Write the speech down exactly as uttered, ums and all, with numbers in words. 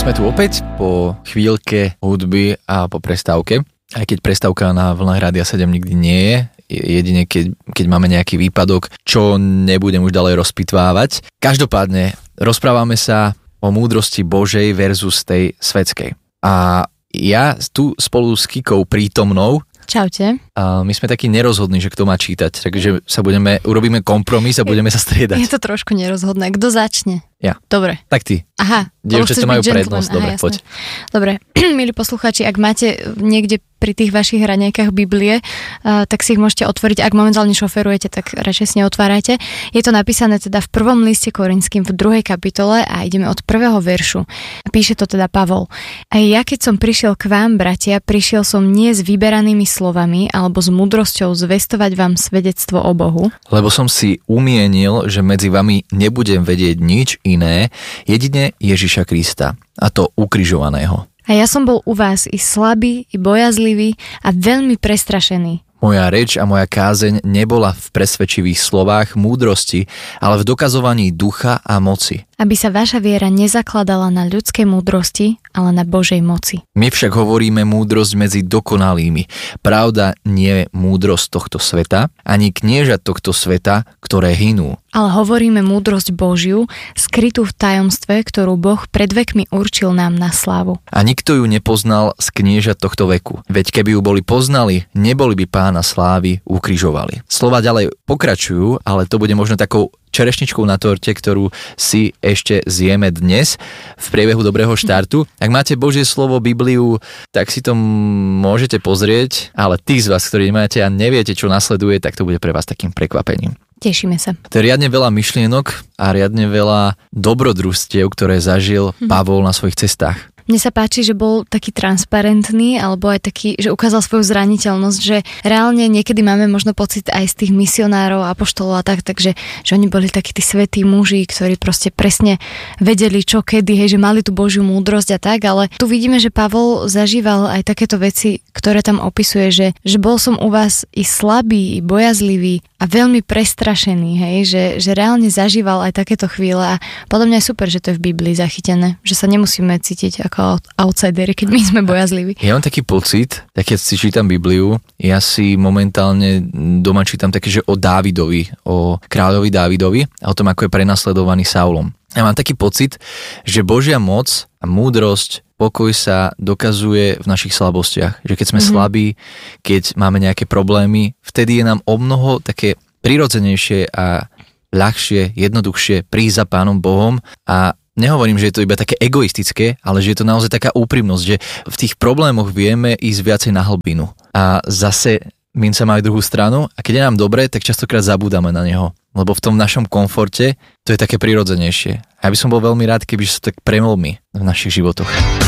Sme tu opäť po chvíľke hudby a po prestávke. Aj keď prestávka na vlnách Rádia sedem nikdy nie je, jedine keď, keď máme nejaký výpadok, čo nebudem už ďalej rozpitvávať. Každopádne rozprávame sa o múdrosti Božej versus tej svetskej. A ja tu spolu s Kikou prítomnou, čaute. A my sme takí nerozhodní, že kto má čítať, takže sa budeme, urobíme kompromis a budeme sa striedať. Je to trošku nerozhodné. Kto začne? Ja. Dobre. Tak ty. Aha. Dievčatá majú prednosť. Dobre, Aha, poď. Dobre, milí poslucháči, ak máte niekde pri tých vašich hraňajkách Biblie, uh, tak si ich môžete otvoriť. Ak momentálne šoferujete, tak radšej si neotvárajte. Je to napísané teda v prvom liste Korinským v druhej kapitole a ideme od prvého veršu. Píše to teda Pavol. A ja keď som prišiel k vám, bratia, prišiel som nie s vyberanými slovami alebo s múdrosťou zvestovať vám svedectvo o Bohu. Lebo som si umienil, že medzi vami nebudem vedieť nič iné, jedine Ježiša Krista, a to ukrižovaného. A ja som bol u vás i slabý, i bojazlivý a veľmi prestrašený. Moja reč a moja kázeň nebola v presvedčivých slovách múdrosti, ale v dokazovaní ducha a moci. Aby sa vaša viera nezakladala na ľudskej múdrosti, ale na Božej moci. My však hovoríme múdrosť medzi dokonalými. Pravda nie je múdrosť tohto sveta, ani kniežat tohto sveta, ktoré hynú. Ale hovoríme múdrosť Božiu, skrytú v tajomstve, ktorú Boh pred vekmi určil nám na slávu. A nikto ju nepoznal z kniežat tohto veku. Veď keby ju boli poznali, neboli by Pána slávy ukrižovali. Slova ďalej pokračujú, ale to bude možno takou čerešničkou na torte, ktorú si ešte zjeme dnes v priebehu dobrého štartu. Ak máte Božie slovo, Bibliu, tak si to môžete pozrieť, ale tí z vás, ktorí nemáte a neviete, čo nasleduje, tak to bude pre vás takým prekvapením. Tešíme sa. To je riadne veľa myšlienok a riadne veľa dobrodružstiev, ktoré zažil Pavol na svojich cestách. Mne sa páči, že bol taký transparentný, alebo aj taký, že ukázal svoju zraniteľnosť, že reálne niekedy máme možno pocit aj z tých misionárov, apoštolov a tak, takže že oni boli takí tí svätí muži, ktorí proste presne vedeli, čo kedy, hej, že mali tú Božiu múdrosť a tak, ale tu vidíme, že Pavol zažíval aj takéto veci, ktoré tam opisuje, že, že bol som u vás i slabý, i bojazlivý a veľmi prestrašený, hej, že, že reálne zažíval aj takéto chvíle a podľa mňa je super, že to je v Biblii zachytené, že sa nemusíme cítiť ako outsideri, keď my sme bojazliví. Ja mám taký pocit, tak keď si čítam Bibliu, ja si momentálne doma čítam také, že o Dávidovi, o kráľovi Dávidovi a o tom, ako je prenasledovaný Saulom. Ja mám taký pocit, že Božia moc a múdrosť, pokoj sa dokazuje v našich slabostiach. Že keď sme mm-hmm. slabí, keď máme nejaké problémy, vtedy je nám omnoho také prirodzenejšie a ľahšie, jednoduchšie prísť za Pánom Bohom a nehovorím, že je to iba také egoistické, ale že je to naozaj taká úprimnosť, že v tých problémoch vieme ísť viacej na hlbinu. A zase minca má aj druhú stranu a keď je nám dobre, tak častokrát zabúdame na neho. Lebo v tom našom komforte to je také prirodzenejšie. A ja by som bol veľmi rád, keby sa to tak premlmi v našich životoch.